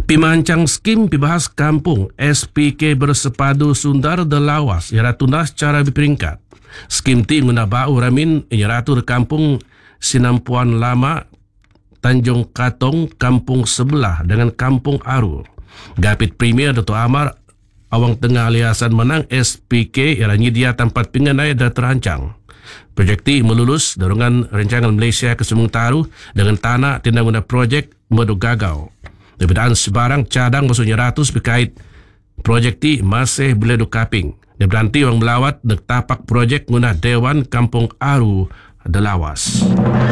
Pimancang skim pibahas kampung SPK bersepadu Sundar Delawas ia tunas cara berperingkat. Skim ti guna bau ramin ia ratu kampung Sinampuan Lama Tanjung Katong kampung sebelah dengan kampung Aru. Gapit Premier Dato' Amar awang tengah aliasan menang SPK ia nyedia tempat pengenai dan terancang. Projek ti melulus dorongan rancangan Malaysia ke Sumung Taru dengan tanah tindak guna projek Medu Gagau. Daripada sebarang cadang maksudnya ratus berkait projek ti masih boleh dukaping. Dia berhenti orang melawat nak tapak projek guna Dewan Kampung Aru Delawas.